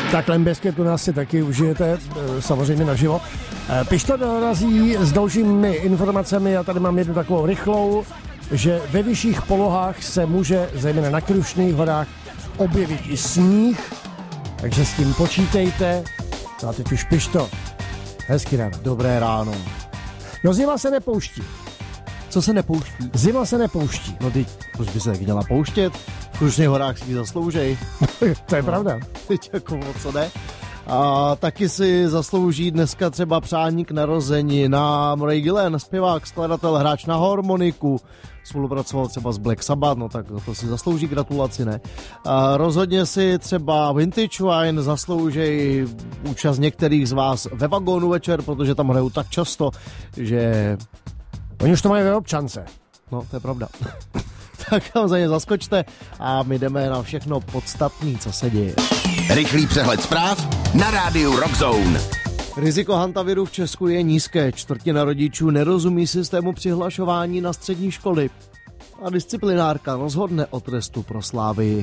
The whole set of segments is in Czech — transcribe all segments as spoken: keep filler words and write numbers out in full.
Tak Lembeské u nás si taky užijete, samozřejmě naživo. Pišta dorazí s dalšími informacemi, já tady mám jednu takovou rychlou, že ve vyšších polohách se může, zejména na Krušných horách, objevit i sníh, takže s tím počítejte. No a teď už Pišto. Hezky ráno. Dobré ráno. No zima se nepouští. Co se nepouští? Zima se nepouští. No teď, proč by se tak měla pouštět? V Krušných horách si ji zasloužej. To je no, pravda. Teď jako o co jde? A taky si zaslouží dneska třeba přání k narození na Ray Gillen, zpěvák, skladatel, hráč na harmoniku. Spolupracoval třeba s Black Sabbath, no tak to si zaslouží gratulaci, ne? A rozhodně si třeba Vintage Wine zaslouží účast některých z vás ve vagónu večer, protože tam hrajou tak často, že... Oni už to mají ve občance. No, to je pravda. Tak tam za ně zaskočte a my jdeme na všechno podstatný, co se děje. Rychlý přehled zpráv na rádiu Rockzone. Riziko hantaviru v Česku je nízké. Čtvrtina rodičů nerozumí systému přihlašování na střední školy. A disciplinárka rozhodne o trestu pro Slávii.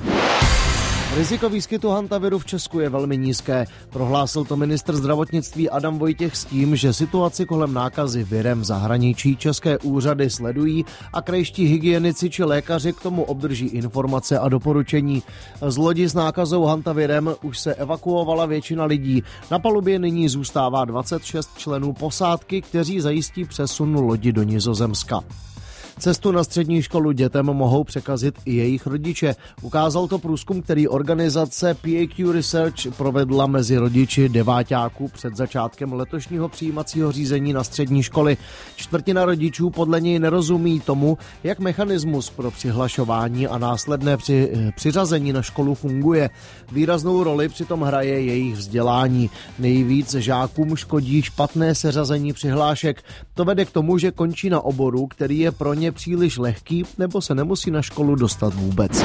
Riziko výskytu hantaviru v Česku je velmi nízké. Prohlásil to ministr zdravotnictví Adam Vojtěch s tím, že situaci kolem nákazy virem v zahraničí české úřady sledují a krajští hygienici či lékaři k tomu obdrží informace a doporučení. Z lodi s nákazou hantavirem už se evakuovala většina lidí. Na palubě nyní zůstává dvacet šest členů posádky, kteří zajistí přesun lodi do Nizozemska. Cestu na střední školu dětem mohou překazit i jejich rodiče. Ukázal to průzkum, který organizace P A Q Research provedla mezi rodiči deváťáků před začátkem letošního přijímacího řízení na střední školy. Čtvrtina rodičů podle něj nerozumí tomu, jak mechanismus pro přihlašování a následné při, přiřazení na školu funguje. Výraznou roli přitom hraje jejich vzdělání. Nejvíc žákům škodí špatné seřazení přihlášek. To vede k tomu, že končí na oboru, který je pro ně příliš lehký, nebo se nemusí na školu dostat vůbec.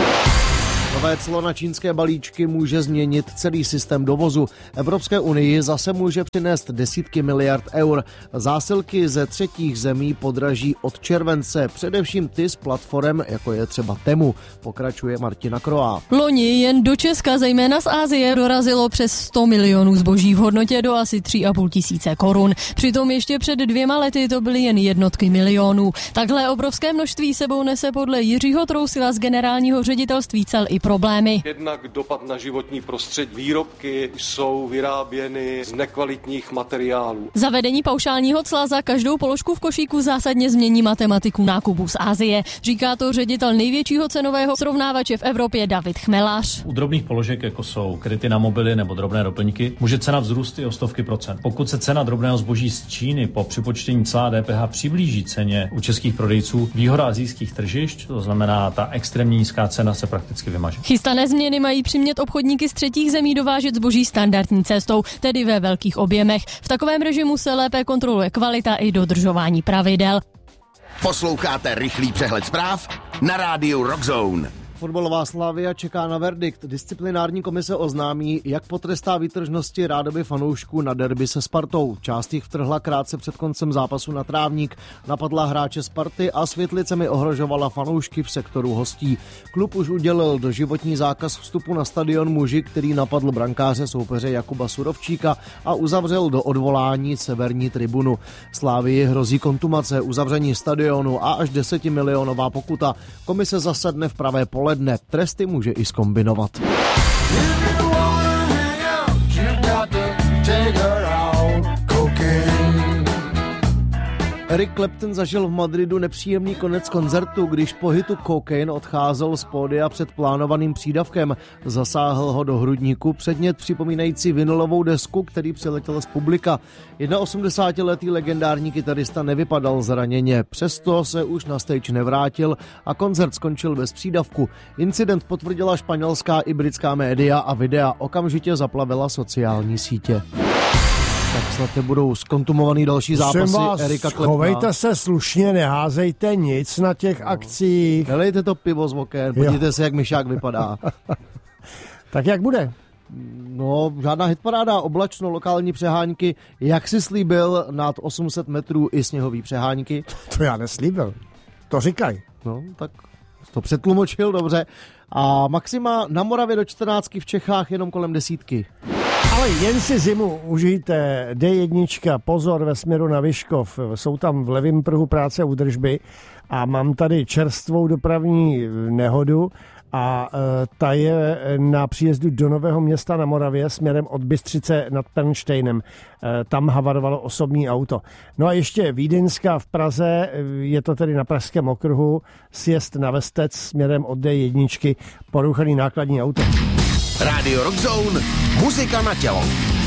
Nové clo na čínské balíčky může změnit celý systém dovozu. Evropské unii zase může přinést desítky miliard eur. Zásilky ze třetích zemí podraží od července, především ty z platform, jako je třeba Temu, pokračuje Martina Kroá. Loni jen do Česka, zejména z Asie, dorazilo přes sto milionů zboží v hodnotě do asi tři a půl tisíce korun. Přitom ještě před dvěma lety to byly jen jednotky milionů. Takhle obrovské množství sebou nese podle Jiřího Trousila z generálního ředitelství cel i problémy. Jednak dopad na životní prostředí. Výrobky jsou vyráběny z nekvalitních materiálů. Zavedení paušálního cla za každou položku v košíku zásadně změní matematiku nákupu z Asie. Říká to ředitel největšího cenového srovnávače v Evropě David Chmelař. U drobných položek, jako jsou kryty na mobily nebo drobné doplňky, může cena vzrůst i o stovky procent. Pokud se cena drobného zboží z Číny po připočtení cla a D P H přiblíží ceně u českých prodejců, výhoda asijských tržišť, to znamená ta extrémně nízká cena, se prakticky vymaže. Chystané změny mají přimět obchodníky z třetích zemí dovážet zboží standardní cestou, tedy ve velkých objemech. V takovém režimu se lépe kontroluje kvalita i dodržování pravidel. Posloucháte rychlý přehled zpráv na rádiu Rockzone. Fotbalová Slavia čeká na verdikt. Disciplinární komise oznámí, jak potrestá výtržnosti rádoby fanoušků na derby se Spartou. Část jich vtrhla krátce před koncem zápasu na trávník, napadla hráče Sparty a světlicemi ohrožovala fanoušky v sektoru hostí. Klub už udělil doživotní zákaz vstupu na stadion muži, který napadl brankáře soupeře Jakuba Surovčíka a uzavřel do odvolání severní tribunu. Slavii hrozí kontumace, uzavření stadionu a až desetimilionová pokuta. Komise zasedne v pravé pole dne. Tresty může i zkombinovat. Eric Clapton zažil v Madridu nepříjemný konec koncertu, když po hitu Cocaine odcházel z pódia před plánovaným přídavkem. Zasáhl ho do hrudníku předmět připomínající vinylovou desku, který přiletěl z publika. osmdesátiletý legendární kytarista nevypadal zraněně, přesto se už na stage nevrátil a koncert skončil bez přídavku. Incident potvrdila španělská i britská média a videa okamžitě zaplavila sociální sítě. Tak snad nebudou zkontumovaný další zápasy vás, Erika Klepna. Chovejte se slušně, neházejte nic na těch no. akcích. Nelejte to pivo z oken, podívejte jo. se, jak myšák vypadá. Tak jak bude? No, žádná hitparáda, oblačno, lokální přehánky. Jak jsi slíbil, nad osm set metrů i sněhový přehánky? To já neslíbil. To říkaj. No, tak to přetlumočil, dobře. A maxima na Moravě do čtrnáctky, v Čechách jenom kolem desítky. Ale jen si zimu užijte. D jedna, pozor ve směru na Vyškov. Jsou tam v levém pruhu práce údržby a mám tady čerstvou dopravní nehodu a e, ta je na příjezdu do Nového Města na Moravě směrem od Bystřice nad Pernštejnem. E, tam havarovalo osobní auto. No a ještě Vídeňská v Praze, je to tedy na Pražském okruhu, sjezd na Vestec směrem od D jedna, poruchaný nákladní auto. Radio Rock Zone, muzika na tělo.